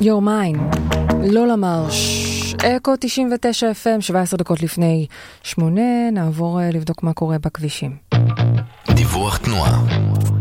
Your Mind, לולה מרש, אקו 99 FM, 17 דקות לפני 8, נעבור לבדוק מה קורה בכבישים. דיווח תנועה.